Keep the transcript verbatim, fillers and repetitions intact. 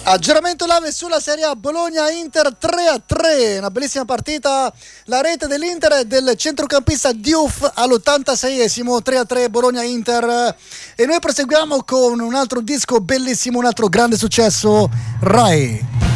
Aggiornamento live sulla Serie A, Bologna-Inter tre a tre, una bellissima partita, la rete dell'Inter e del centrocampista Diouf all'ottantaseiesimo, tre a tre Bologna-Inter, e noi proseguiamo con un altro disco bellissimo, un altro grande successo, Rai.